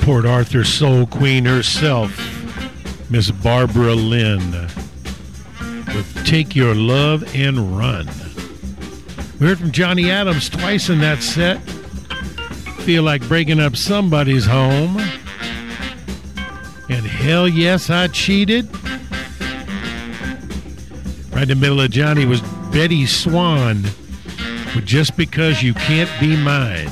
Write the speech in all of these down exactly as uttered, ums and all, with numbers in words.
Port Arthur soul queen herself, Miss Barbara Lynn, with Take Your Love and Run. We heard from Johnny Adams twice in that set. Feel Like Breaking Up Somebody's Home. And Hell Yes, I Cheated. Right in the middle of Johnny was Betty Swan with Just Because You Can't Be Mine.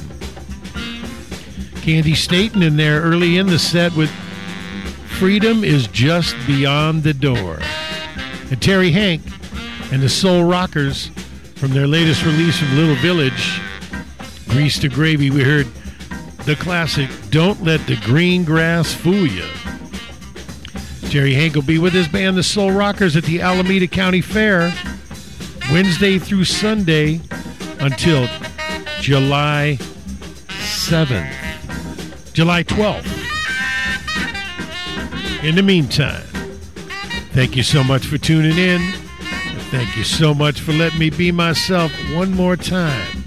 Candy Staten in there early in the set with Freedom Is Just Beyond the Door. And Terry Hank and the Soul Rockers from their latest release from Little Village, Grease to Gravy, we heard the classic Don't Let the Green Grass Fool You. Terry Hank will be with his band, the Soul Rockers, at the Alameda County Fair Wednesday through Sunday until July seventh. July twelfth. In the meantime, thank you so much for tuning in. Thank you so much for letting me be myself one more time.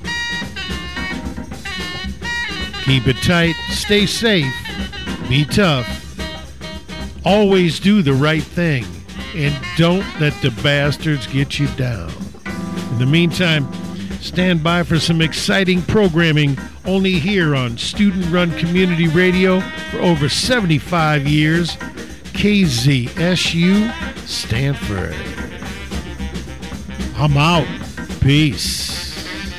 Keep it tight, stay safe, be tough, always do the right thing, and don't let the bastards get you down. In the meantime, stand by for some exciting programming only here on Student-Run Community Radio for over seventy-five years, K Z S U Stanford. I'm out. Peace.